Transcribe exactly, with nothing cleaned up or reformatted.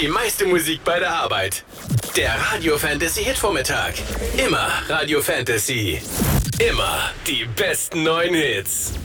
Die meiste Musik bei der Arbeit. Der Radio Fantasy Hitvormittag. Immer Radio Fantasy. Immer die besten neuen Hits.